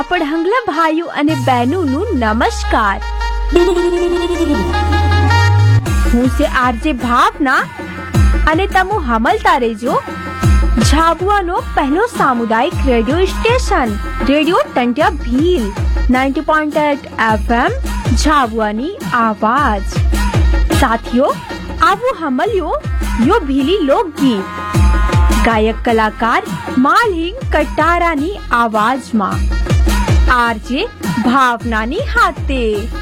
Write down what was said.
પડહંગલા ભાઈઓ અને બહેનોનું નમસ્કાર. હું છે આરજે ભાવના અને તમે હમલતા રહેજો ઝાબુઆનો પહેલો સામુદાયિક radio station radio ટંટિયા Bhil 90.8 FM ઝાબુઆની आवाज. साथियों आवो हमलियो यो भीली લોકગીત ગાયક કલાકાર માલહિંગ કટારાની આવાજમાં આરજે ભાવનાની હાથે.